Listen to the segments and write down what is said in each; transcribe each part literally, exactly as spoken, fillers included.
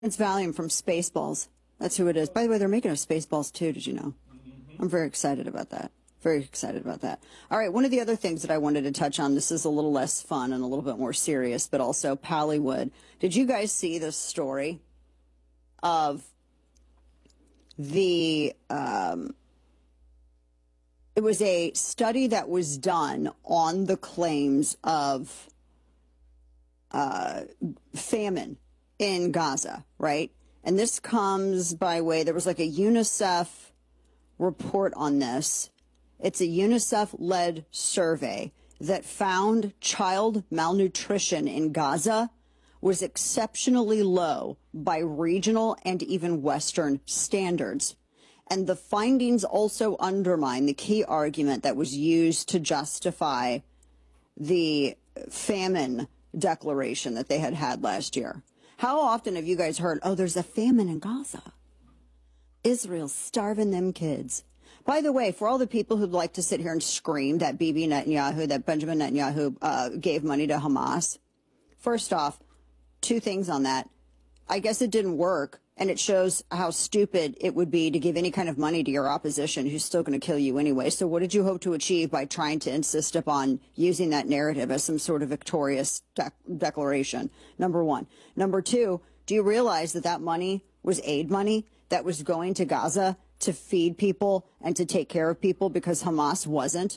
It's Valium from Spaceballs. That's who it is. By the way, they're making a Spaceballs too. Did you know? I'm very excited about that. Very excited about that. All right, one of the other things that I wanted to touch on, this is a little less fun and a little bit more serious, but also Pallywood. Did you guys see this story of the, um, it was a study that was done on the claims of uh, famine in Gaza, right? And this comes by way, there was like a UNICEF report on this. It's a UNICEF-led survey that found child malnutrition in Gaza was exceptionally low by regional and even Western standards. And the findings also undermine the key argument that was used to justify the famine declaration that they had had last year. How often have you guys heard, oh, there's a famine in Gaza? Israel's starving them kids. By the way, for all the people who'd like to sit here and scream that Bibi Netanyahu, that Benjamin Netanyahu uh, gave money to Hamas, first off, two things on that. I guess it didn't work, and it shows how stupid it would be to give any kind of money to your opposition who's still going to kill you anyway. So what did you hope to achieve by trying to insist upon using that narrative as some sort of victorious de- declaration? Number one. Number two, do you realize that that money was aid money that was going to Gaza to feed people and to take care of people because Hamas wasn't?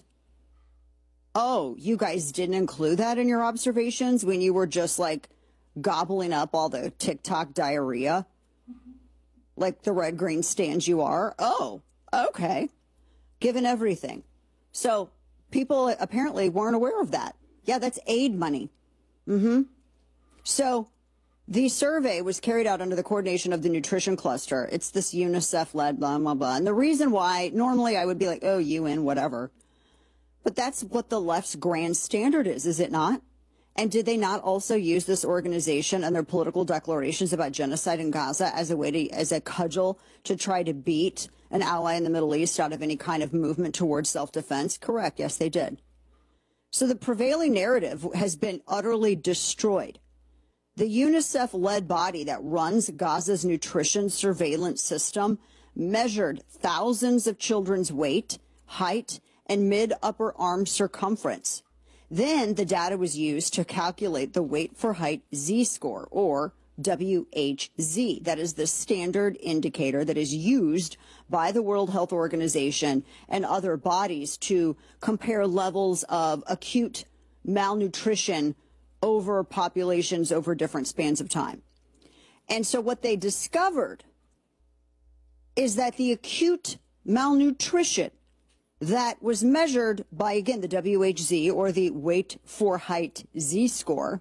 Oh, you guys didn't include that in your observations when you were just like gobbling up all the TikTok diarrhea? Like the red green stands you are? Oh, okay. Given everything. So people apparently weren't aware of that. Yeah, that's aid money. Mm-hmm. So the survey was carried out under the coordination of the Nutrition Cluster. It's this UNICEF-led blah, blah, blah. And the reason why, normally I would be like, oh, U N, whatever. But that's what the left's grand standard is, is it not? And did they not also use this organization and their political declarations about genocide in Gaza as a way to, as a cudgel to try to beat an ally in the Middle East out of any kind of movement towards self-defense? Correct. Yes, they did. So the prevailing narrative has been utterly destroyed. The UNICEF-led body that runs Gaza's nutrition surveillance system measured thousands of children's weight, height, and mid-upper arm circumference. Then the data was used to calculate the weight for height Z-score, or W H Z. That is the standard indicator that is used by the World Health Organization and other bodies to compare levels of acute malnutrition over populations over different spans of time. And so what they discovered is that the acute malnutrition that was measured by, again, the W H Z, or the weight for height Z-score,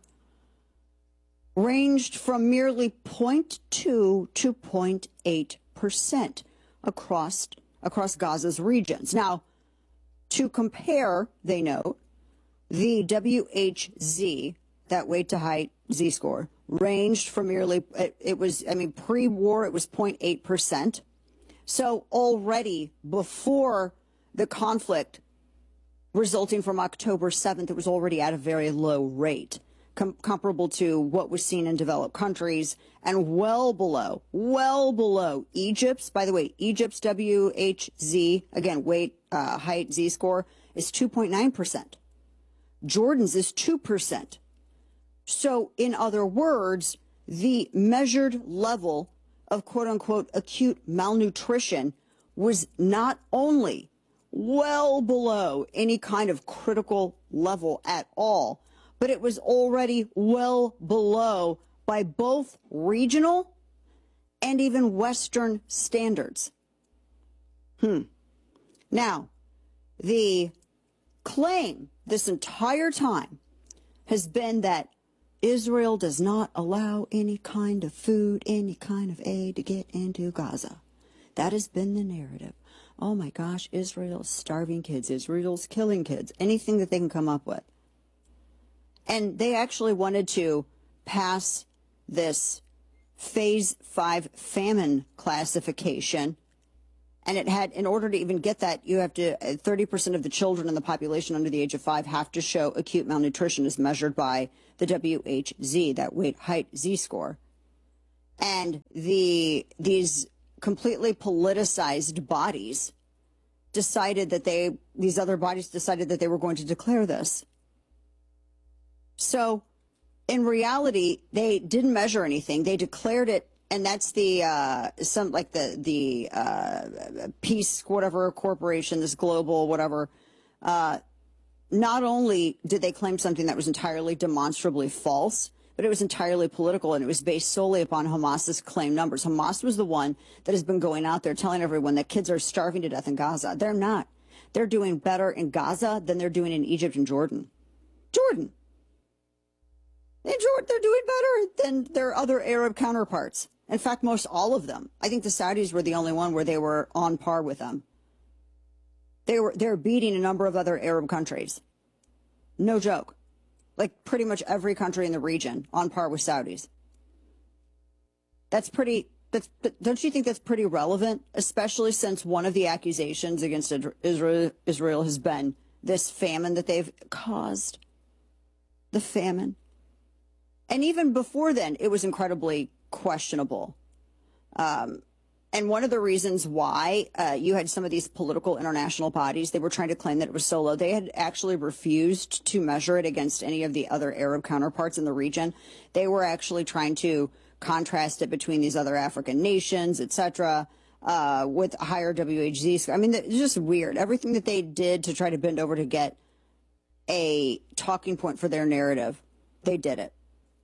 ranged from merely zero point two to zero point eight percent across, across Gaza's regions. Now, to compare, they note, the W H Z, that weight to height Z-score, ranged from merely, it, it was, I mean, pre-war, it was zero point eight percent. So already before the conflict resulting from October seventh, it was already at a very low rate, com- comparable to what was seen in developed countries, and well below, well below Egypt's. By the way, Egypt's W H Z, again, weight, uh, height, Z-score, is two point nine percent. Jordan's is two percent. So, in other words, the measured level of quote-unquote acute malnutrition was not only well below any kind of critical level at all, but it was already well below by both regional and even Western standards. Hmm. Now, the claim this entire time has been that Israel does not allow any kind of food, any kind of aid to get into Gaza. That has been the narrative. Oh my gosh, Israel's starving kids, Israel's killing kids, anything that they can come up with. And they actually wanted to pass this phase five famine classification. And it had, in order to even get that, you have to, thirty percent of the children in the population under the age of five have to show acute malnutrition as measured by the W H Z, that weight height Z-score. And the these completely politicized bodies decided that they, these other bodies decided that they were going to declare this. So in reality, they didn't measure anything. They declared it. And that's the, uh, some like the, the, uh, Peace, whatever corporation, this global, whatever, uh, not only did they claim something that was entirely demonstrably false, but it was entirely political, and it was based solely upon Hamas's claim numbers. Hamas was the one that has been going out there telling everyone that kids are starving to death in Gaza. They're not. They're doing better in Gaza than they're doing in Egypt and Jordan. Jordan. In Jordan, they're doing better than their other Arab counterparts. In fact, most all of them. I think the Saudis were the only one where they were on par with them. They were, they're beating a number of other Arab countries. No joke. Like pretty much every country in the region on par with Saudis. That's pretty, that's, don't you think that's pretty relevant? Especially since one of the accusations against Israel, Israel has been this famine that they've caused. The famine. And even before then, it was incredibly questionable. Um, And one of the reasons why uh, you had some of these political international bodies, they were trying to claim that it was so low. They had actually refused to measure it against any of the other Arab counterparts in the region. They were actually trying to contrast it between these other African nations, et cetera, uh, with higher W H Z. I mean, it's just weird. Everything that they did to try to bend over to get a talking point for their narrative, they did it.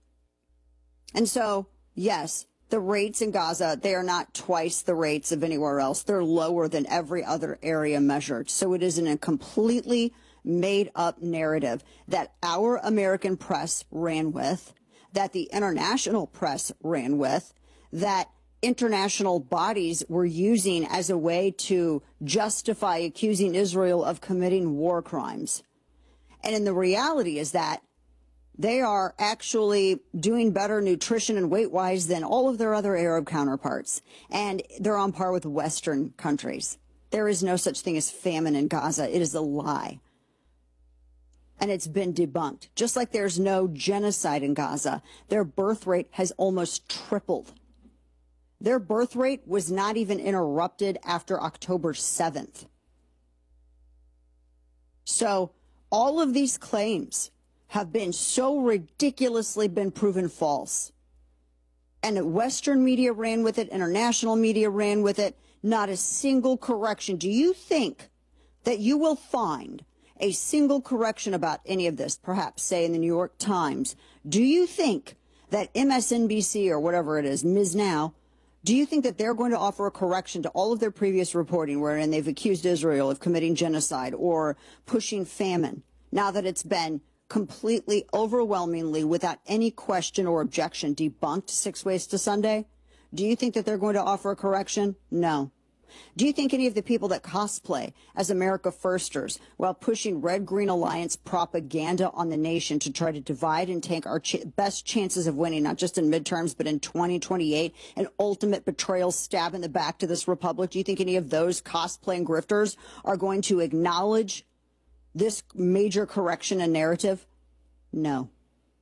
And so, yes, the rates in Gaza, they are not twice the rates of anywhere else. They're lower than every other area measured. So it is in a completely made up narrative that our American press ran with, that the international press ran with, that international bodies were using as a way to justify accusing Israel of committing war crimes. And in the reality is that they are actually doing better nutrition and weight-wise than all of their other Arab counterparts. And they're on par with Western countries. There is no such thing as famine in Gaza. It is a lie. And it's been debunked. Just like there's no genocide in Gaza, their birth rate has almost tripled. Their birth rate was not even interrupted after October seventh. So all of these claims have been so ridiculously been proven false. And Western media ran with it, international media ran with it, not a single correction. Do you think that you will find a single correction about any of this, perhaps say in the New York Times? Do you think that M S N B C or whatever it is, Miz Now, do you think that they're going to offer a correction to all of their previous reporting wherein they've accused Israel of committing genocide or pushing famine, now that it's been completely, overwhelmingly, without any question or objection, debunked six ways to Sunday? Do you think that they're going to offer a correction? No. Do you think any of the people that cosplay as America Firsters while pushing Red-Green Alliance propaganda on the nation to try to divide and tank our ch best chances of winning, not just in midterms, but in twenty twenty-eight, an ultimate betrayal stab in the back to this republic, do you think any of those cosplaying grifters are going to acknowledge this major correction and narrative? No.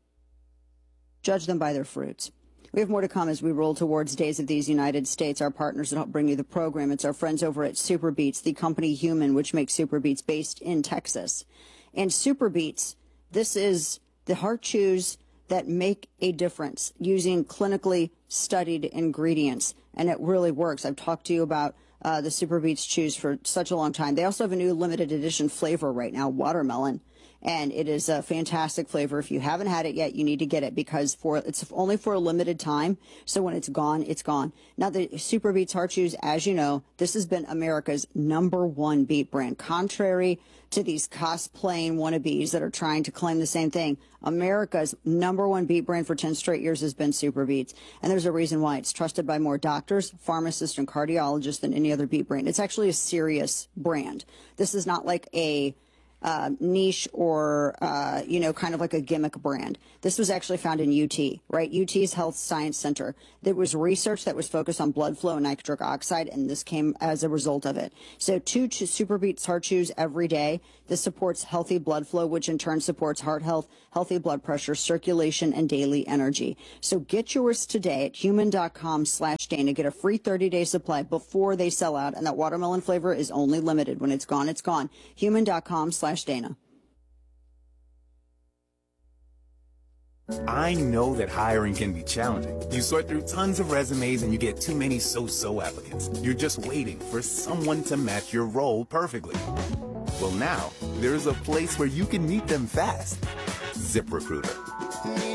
Judge them by their fruits. We have more to come as we roll towards Days of These United States. Our partners that help bring you the program, it's our friends over at SuperBeets, the company Human, which makes SuperBeets based in Texas. And SuperBeets, this is the heart chews that make a difference using clinically studied ingredients. And it really works. I've talked to you about Uh, the SuperBeets chews for such a long time. They also have a new limited edition flavor right now, watermelon, and it is a fantastic flavor. If you haven't had it yet, you need to get it because for it's only for a limited time. So when it's gone, it's gone. Now the SuperBeets heart chews, as you know, this has been America's number one beet brand. Contrary to these cosplaying wannabes that are trying to claim the same thing, America's number one beet brand for ten straight years has been SuperBeets. And there's a reason why. It's trusted by more doctors, pharmacists, and cardiologists than any other beet brand. It's actually a serious brand. This is not like a uh, niche or, uh, you know, kind of like a gimmick brand. This was actually found in U T, right? U T's Health Science Center. There was research that was focused on blood flow and nitric oxide, and this came as a result of it. So two Super Beets heart chews every day. This supports healthy blood flow, which in turn supports heart health, healthy blood pressure, circulation, and daily energy. So get yours today at human.com slash Dana. Get a free thirty day supply before they sell out. And that watermelon flavor is only limited. When it's gone, it's gone. Human.com slash Dana. I know that hiring can be challenging. You sort through tons of resumes and you get too many so-so applicants. You're just waiting for someone to match your role perfectly. Well, now there's a place where you can meet them fast. ZipRecruiter.